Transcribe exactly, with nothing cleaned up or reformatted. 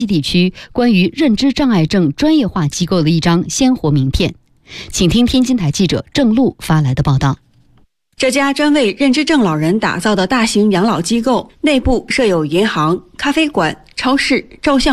地区关于认知障碍症专业化机构的一张鲜活名片。请听天津台记者郑璐发来的报道。 这家专为认知症老人打造的大型养老机构内部设有银行、咖啡馆、超市、照相